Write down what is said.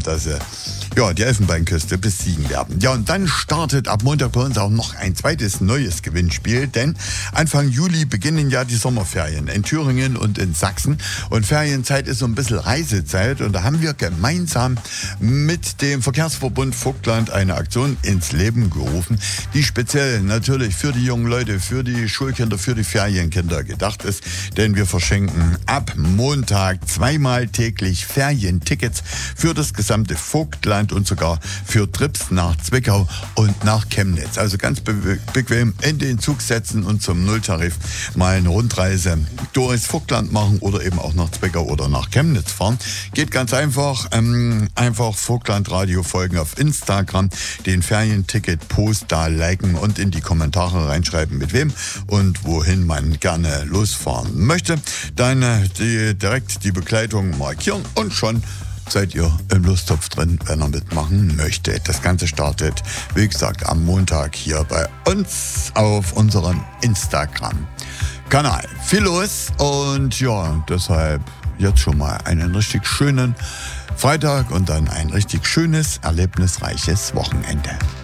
dass sie die Elfenbeinküste besiegen werden. Ja, und dann startet ab Montag bei uns auch noch ein zweites neues Gewinnspiel, denn Anfang Juli beginnen ja die Sommerferien in Thüringen und in Sachsen. Und Ferienzeit ist so ein bisschen Reisezeit und da haben wir gemeinsam mit dem Verkehrsverbund Vogtland eine Aktion ins Leben gerufen, die speziell natürlich für die jungen Leute, für die Schulkinder, für die Ferienkinder gedacht ist, denn wir verschenken ab Montag zweimal täglich Ferientickets für das gesamte Vogtland und sogar für Trips nach Zwickau und nach Chemnitz. Also ganz bequem in den Zug setzen und zum Nulltarif mal eine Rundreise durchs Vogtland machen oder eben auch nach Zwickau oder nach Chemnitz fahren. Geht ganz einfach. Einfach Vogtland-Radio folgen auf Instagram, den Ferienticket-Post da liken und in die Kommentare reinschreiben, mit wem und wohin man gerne losfahren möchte. Dann direkt die Begleitung markieren und schon seid ihr im Lostopf drin, wenn ihr mitmachen möchtet. Das Ganze startet, wie gesagt, am Montag hier bei uns auf unserem Instagram-Kanal. Viel los und deshalb jetzt schon mal einen richtig schönen Freitag und dann ein richtig schönes, erlebnisreiches Wochenende.